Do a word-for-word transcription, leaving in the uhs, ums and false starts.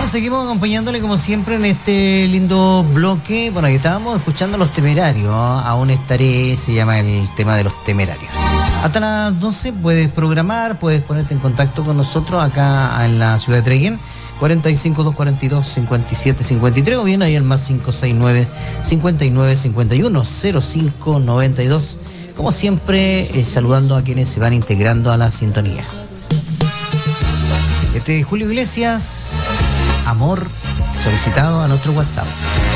seguimos acompañándole como siempre en este lindo bloque. Bueno, aquí estábamos escuchando a Los Temerarios, ¿no? Aún estaré, se llama el tema de Los Temerarios. Hasta las doce puedes programar, puedes ponerte en contacto con nosotros acá en la ciudad de Treguén, cuarenta y cinco, doscientos cuarenta y dos, cincuenta y siete cincuenta y tres, o bien ahí el más cinco seis nueve, cincuenta y nueve, cincuenta y uno, cero cinco noventa y dos. Como siempre, eh, saludando a quienes se van integrando a la sintonía. Este Julio Iglesias, Amor, solicitado a nuestro WhatsApp.